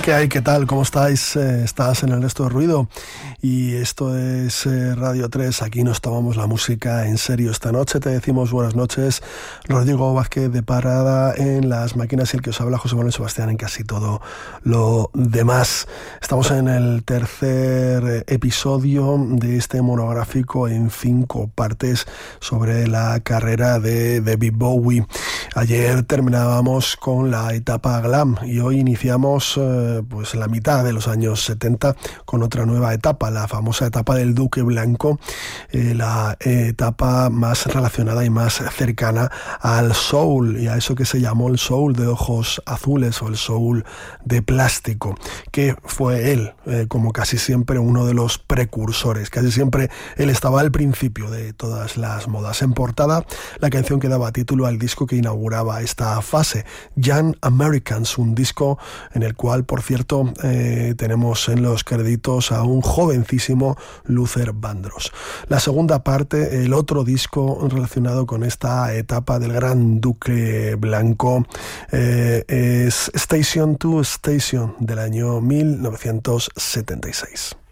¿Qué hay? ¿Qué tal? ¿Cómo estáis? Estás en el Resto de Ruido y esto es Radio 3. Aquí nos tomamos la música en serio. Esta noche te decimos buenas noches. Rodrigo Vázquez de Parada en las máquinas y el que os habla José Manuel Sebastián en casi todo lo demás. Estamos en el tercer episodio de este monográfico en 5 partes sobre la carrera de David Bowie. Ayer terminábamos con la etapa glam y hoy iniciamos pues la mitad de los años 70 con otra nueva etapa, la famosa etapa del Duque Blanco, la etapa más relacionada y más cercana al soul y a eso que se llamó el soul de ojos azules o el soul de plástico, que fue él, como casi siempre, uno de los precursores. Casi siempre él estaba al principio de todas las modas. En portada, la canción que daba título al disco que inauguraba esta fase, Young Americans, un disco en el cual, por cierto, tenemos en los créditos a un jovencísimo Luther Vandross. La segunda parte, el otro disco relacionado con esta etapa del Gran Duque Blanco, es Station to Station del año 1976.